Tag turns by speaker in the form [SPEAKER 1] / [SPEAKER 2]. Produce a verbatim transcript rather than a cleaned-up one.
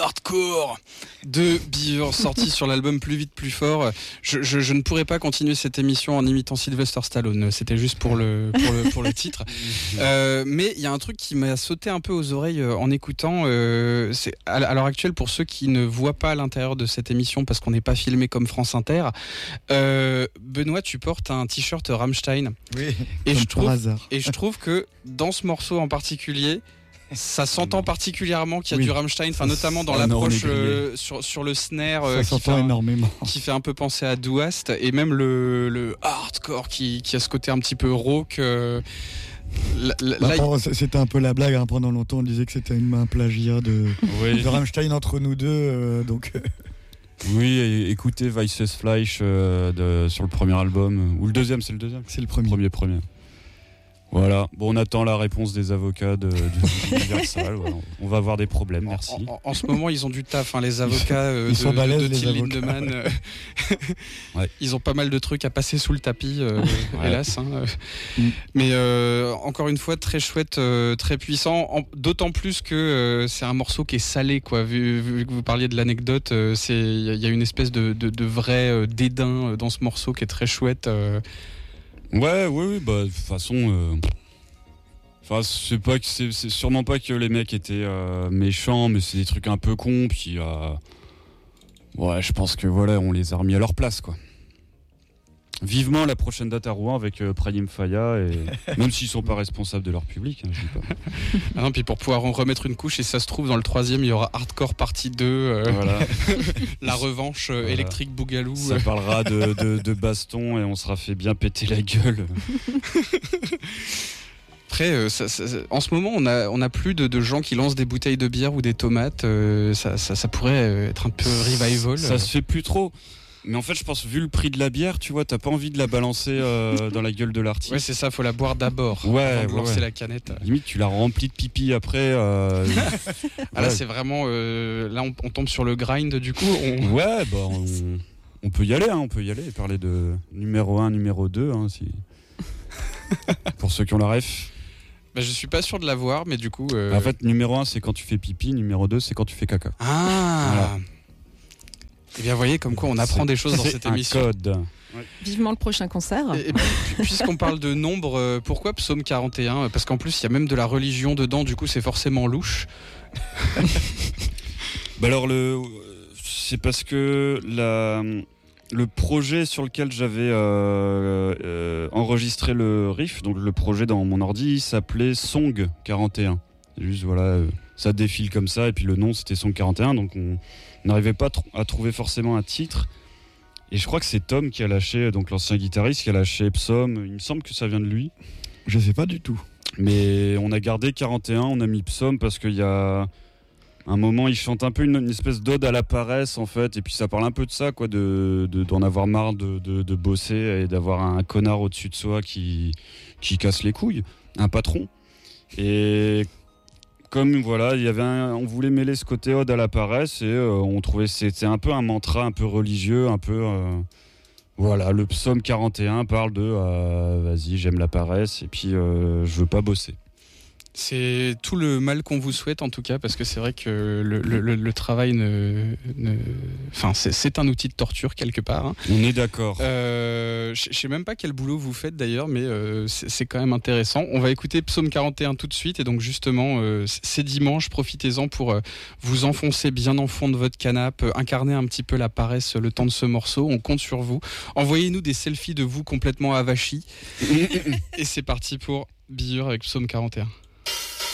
[SPEAKER 1] hardcore de Beaver, sorti sur l'album Plus vite, plus fort. Je, je, je ne pourrais pas continuer cette émission en imitant Sylvester Stallone. C'était juste pour le, pour le, pour le titre. Euh, mais il y a un truc qui m'a sauté un peu aux oreilles en écoutant. Euh, c'est à, à l'heure actuelle, pour ceux qui ne voient pas l'intérieur de cette émission parce qu'on n'est pas filmé comme France Inter, euh, Benoît, tu portes un t-shirt Rammstein.
[SPEAKER 2] Oui.
[SPEAKER 1] Et
[SPEAKER 2] comme
[SPEAKER 1] je trouve,
[SPEAKER 2] par hasard.
[SPEAKER 1] et je trouve que dans ce morceau en particulier, ça s'entend particulièrement qu'il y a
[SPEAKER 2] oui.
[SPEAKER 1] du Rammstein, enfin notamment dans l'approche euh, sur sur le snare euh,
[SPEAKER 2] ça
[SPEAKER 1] qui
[SPEAKER 2] s'entend
[SPEAKER 1] fait un,
[SPEAKER 2] énormément,
[SPEAKER 1] qui fait un peu penser à Do West, et même le le hardcore qui qui a ce côté un petit peu rauque. Euh, la, la,
[SPEAKER 2] bah,
[SPEAKER 1] là,
[SPEAKER 2] pendant, c'était un peu la blague, hein. Pendant longtemps on disait que c'était une main plagiat de,
[SPEAKER 3] oui.
[SPEAKER 2] de Rammstein entre nous deux, euh, donc.
[SPEAKER 3] Oui, écoutez Weißes Fleisch euh, de, sur le premier album, ou le deuxième, c'est le deuxième.
[SPEAKER 2] C'est le premier.
[SPEAKER 3] Premier, premier. Voilà, bon, on attend la réponse des avocats de, de Universal. Voilà. On va avoir des problèmes, merci.
[SPEAKER 1] En, en, en ce moment, ils ont du taf, hein, les avocats euh,
[SPEAKER 2] ils
[SPEAKER 1] de,
[SPEAKER 2] sont balèzes,
[SPEAKER 1] de, de
[SPEAKER 2] les
[SPEAKER 1] Till
[SPEAKER 2] avocats.
[SPEAKER 1] Lindemann. Euh,
[SPEAKER 3] ouais.
[SPEAKER 1] Ils ont pas mal de trucs à passer sous le tapis, euh, ouais. hélas. Hein.
[SPEAKER 2] Mm.
[SPEAKER 1] Mais euh, encore une fois, très chouette, euh, très puissant. En, d'autant plus que euh, c'est un morceau qui est salé, quoi. Vu, vu que vous parliez de l'anecdote, euh, c'est il y a une espèce de, de, de vrai euh, dédain dans ce morceau qui est très chouette. Euh.
[SPEAKER 3] Ouais, oui, oui, bah de toute façon. Euh... Enfin, c'est pas que c'est, c'est sûrement pas que les mecs étaient euh, méchants, mais c'est des trucs un peu cons. Puis, euh, ouais, je pense que voilà, on les a remis à leur place, quoi. Vivement la prochaine date à Rouen avec euh, Pradim Faya, et même s'ils sont pas responsables de leur public, hein, je dis pas.
[SPEAKER 1] Ah non, puis pour pouvoir en remettre une couche, et ça se trouve dans le troisième, il y aura Hardcore Partie deux, euh,
[SPEAKER 3] voilà.
[SPEAKER 1] la revanche euh,
[SPEAKER 3] voilà.
[SPEAKER 1] électrique Bougalou.
[SPEAKER 3] Ça parlera de, de, de baston et on sera fait bien péter la gueule.
[SPEAKER 1] Après, euh, ça, ça, en ce moment, on a, on a plus de, de gens qui lancent des bouteilles de bière ou des tomates. Euh, ça, ça, ça pourrait être un peu revival.
[SPEAKER 3] Ça se fait plus trop. Mais en fait, je pense, vu le prix de la bière, tu vois, t'as pas envie de la balancer euh, dans la gueule de l'artiste.
[SPEAKER 1] Ouais, c'est ça, faut la boire d'abord.
[SPEAKER 3] Ouais,
[SPEAKER 1] avant de
[SPEAKER 3] ouais,
[SPEAKER 1] lancer
[SPEAKER 3] ouais.
[SPEAKER 1] la canette.
[SPEAKER 3] Limite, tu la remplis de pipi après. Euh...
[SPEAKER 1] ah là,
[SPEAKER 3] ouais.
[SPEAKER 1] c'est vraiment. Euh, là, on, on tombe sur le grind, du coup. On...
[SPEAKER 3] Ouais, bah, on, on peut y aller, hein, on peut y aller et parler de numéro un, numéro deux, hein, si... pour ceux qui ont la ref.
[SPEAKER 1] Bah, je suis pas sûr de l'avoir, mais du coup. Euh...
[SPEAKER 3] En fait, numéro un, c'est quand tu fais pipi, numéro deux, c'est quand tu fais caca.
[SPEAKER 1] Ah
[SPEAKER 3] voilà.
[SPEAKER 1] Eh bien, vous voyez, comme quoi on apprend
[SPEAKER 3] c'est,
[SPEAKER 1] des choses dans cette
[SPEAKER 3] un
[SPEAKER 1] émission.
[SPEAKER 3] Code.
[SPEAKER 4] Ouais. Vivement le prochain concert.
[SPEAKER 1] Et, et puisqu'on parle de nombre, euh, pourquoi Psaume quarante et un ? Parce qu'en plus, il y a même de la religion dedans, du coup, c'est forcément louche.
[SPEAKER 3] bah alors, le, c'est parce que la. Le projet sur lequel j'avais euh, euh, enregistré le riff, donc le projet dans mon ordi, il s'appelait Song quarante et un. Juste voilà, euh, ça défile comme ça, et puis le nom c'était Song quarante et un, donc on n'arrivait pas tr- à trouver forcément un titre. Et je crois que c'est Tom qui a lâché, donc l'ancien guitariste qui a lâché Psom, il me semble que ça vient de lui.
[SPEAKER 2] Je sais pas du tout.
[SPEAKER 3] Mais on a gardé quarante et un, on a mis Psom parce qu'il y a... un moment, il chante un peu une, une espèce d'ode à la paresse, en fait, et puis ça parle un peu de ça, quoi, de, de, d'en avoir marre de, de, de bosser et d'avoir un connard au-dessus de soi qui, qui casse les couilles, un patron. Et comme, voilà, il y avait un, on voulait mêler ce côté ode à la paresse, et euh, on trouvait que c'était un peu un mantra, un peu religieux, un peu... Euh, voilà, le psaume quarante et un parle de euh, vas-y, j'aime la paresse, et puis euh, je veux pas bosser.
[SPEAKER 1] C'est tout le mal qu'on vous souhaite en tout cas, parce que c'est vrai que le, le, le travail ne, ne... Enfin, c'est, c'est un outil de torture quelque part, hein.
[SPEAKER 3] On est d'accord.
[SPEAKER 1] Euh, je sais même pas quel boulot vous faites d'ailleurs, mais euh, c'est, c'est quand même intéressant. On va écouter Psaume quarante et un tout de suite, et donc justement euh, c'est dimanche, profitez-en pour euh, vous enfoncer bien en fond de votre canapé, euh, incarner un petit peu la paresse le temps de ce morceau. On compte sur vous. Envoyez-nous des selfies de vous complètement avachis. Et c'est parti pour Billure avec Psaume quarante et un.